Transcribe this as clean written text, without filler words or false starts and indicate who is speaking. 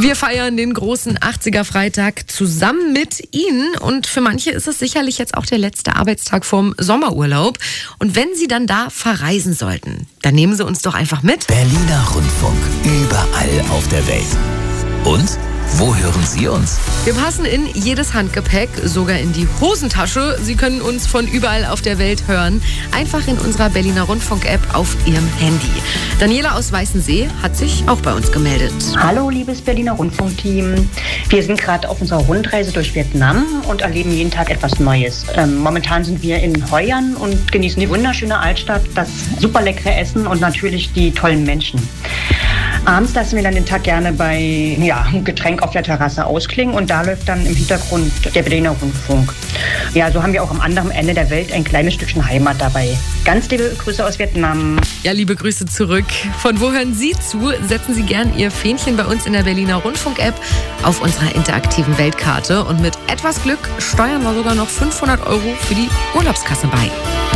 Speaker 1: Wir feiern den großen 80er-Freitag zusammen mit Ihnen und für manche ist es sicherlich jetzt auch der letzte Arbeitstag vorm Sommerurlaub. Und wenn Sie dann da verreisen sollten, dann nehmen Sie uns doch einfach mit.
Speaker 2: Berliner Rundfunk, überall auf der Welt. Und wo hören Sie uns?
Speaker 1: Wir passen in jedes Handgepäck, sogar in die Hosentasche. Sie können uns von überall auf der Welt hören. Einfach in unserer Berliner Rundfunk-App auf Ihrem Handy. Daniela aus Weißensee hat sich auch bei uns gemeldet.
Speaker 3: Hallo, liebes Berliner Rundfunk-Team. Wir sind gerade auf unserer Rundreise durch Vietnam und erleben jeden Tag etwas Neues. Momentan sind wir in Hoi An und genießen die wunderschöne Altstadt, das super leckere Essen und natürlich die tollen Menschen. Abends lassen wir dann den Tag gerne bei einem Getränk auf der Terrasse ausklingen und da läuft dann im Hintergrund der Berliner Rundfunk. Ja, so haben wir auch am anderen Ende der Welt ein kleines Stückchen Heimat dabei. Ganz liebe Grüße aus Vietnam.
Speaker 1: Ja, liebe Grüße zurück. Von wo hören Sie zu? Setzen Sie gern Ihr Fähnchen bei uns in der Berliner Rundfunk-App auf unserer interaktiven Weltkarte und mit etwas Glück steuern wir sogar noch 500 € für die Urlaubskasse bei.